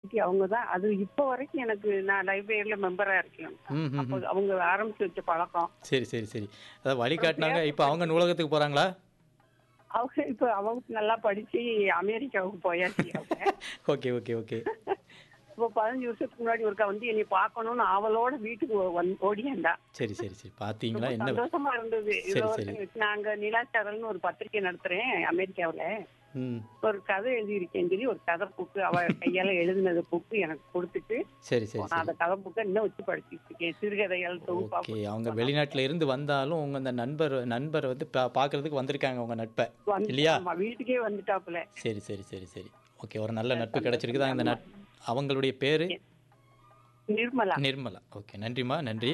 Activity அவங்க தான். அது இப்போ வரைக்கும் எனக்கு நான் லைப்ரரியில மெம்பரா இருக்கேன். ம், ம், அப்போ ம். அவங்க ஆரம்பிச்சு வச்ச பழக்கம். சரி, சரி, சரி. அதாவது அப்புறம் வழிகாட்டுனாங்க. பேப்பர் இப்ப அவங்க படிக்கிறது. நூலகத்துக்கு போறாங்களா? அவங்க இப்போ அவங்க நல்லா படிச்சு அமெரிக்காவுக்கு போயாச்சு அவங்க. Okay, okay, okay. இப்போ 15 வருஷத்துக்கு முன்னாடி ஒருக்கா வந்து என்னை பார்க்கணும்னு ஆவலோட வீட்டுக்கு ஓடியாண்டா. சரி, சரி, சரி. பார்த்தீங்களா? ரொம்ப என்ன சந்தோஷமா இருந்தது. சரி, சரி. நாங்க நிலாச்சாரல்னு ஒரு பத்திரிக்கை நடத்துறேன் அமெரிக்காவுல. ம். ஒரு கதை எழுதியிருக்கேன்னு சொல்லி ஒரு கதை புக்கு அவ கையால எழுதினது புக்கு எனக்கு கொடுத்துட்டு சரி, சரி, நான் சரி. அந்த கதை புக்கை இன்னும் வச்சு படிச்சுட்டு இருக்கேன். சிறுகதைகள் தொகுப்பா ஓகே. போட்டு அவங்க சொன்னா. வெளிநாட்டுல இருந்து வந்தாலும், உங்க அந்த நண்பர் வந்து பார்க்கறதுக்கு வந்திருக்காங்க உங்க நட்ப. இல்லையா? ஆமா வீட்டுக்கே வந்துட்டாப்புல. சரி, சரி, சரி, சரி. ஓகே. ஒரு நல்ல நட்பு சந்தோஷம் கிடைச்சிருக்குதா? இந்த ஆமா. அவங்களுடைய பேரு? நிர்மலா. நிர்மலா. ஓகே. நன்றிம்மா. நன்றி.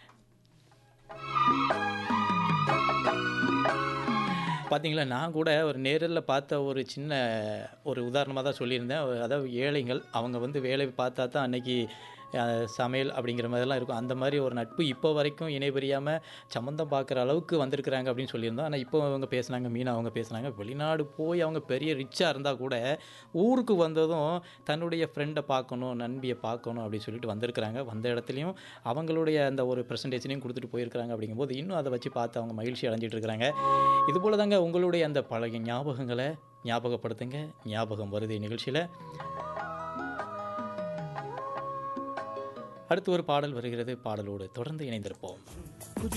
பார்த்தீங்களா, நான் கூட ஒரு நேரில பார்த்த ஒரு சின்ன ஒரு உதாரணமா தான் சொல்லியிருந்தேன். அதாவது ஏழைகள், அவங்க வந்து வேலை பார்த்தா தான் அன்னைக்கு சமையல் அப்படிங்கிற மாதிரிலாம் இருக்கும். அந்த மாதிரி ஒரு நட்பு இப்போ வரைக்கும் இணை பிரியாம சம்மந்தம் பார்க்குற அளவுக்கு வந்திருக்கிறாங்க அப்படின்னு சொல்லியிருந்தோம். ஆனா இப்போ அவங்க பேசுனாங்க, மீனா அவங்க பேசுனாங்க. வெளிநாடு போய் அவங்க பெரிய ரிச்சா இருந்தா கூட, ஊருக்கு வந்ததும் தன்னுடைய ஃப்ரெண்ட பார்க்கணும், நண்பிய பார்க்கணும் அப்படின்னு சொல்லிட்டு வந்திருக்கிறாங்க. வந்த இடத்துலயும் அவங்களுடைய அந்த ஒரு பிரசன்டேஷனையும் குடுத்துட்டு போயிருக்கிறாங்க. அப்படிங்கும்போது, இன்னும் அத வச்சு பார்த்து அவங்க மகிழ்ச்சி அடைஞ்சிட்டு இருக்கிறாங்க. இதுபோல தாங்க உங்களுடைய அந்த பழைய ஞாபகங்கள ஞாபகப்படுத்துங்க. ஞாபகம் வருதே நிகழ்ச்சியில. அடுத்து ஒரு பாடல் வருகிறது. பாடலோடு தொடர்ந்து இணைந்திருப்போம்.